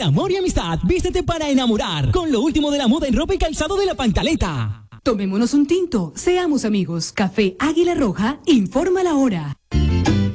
compartir amor y amistad. Vístete para enamorar con lo último de la moda en ropa y calzado de La Pantaleta. Tomémonos un tinto, seamos amigos. Café Águila Roja, informa la hora.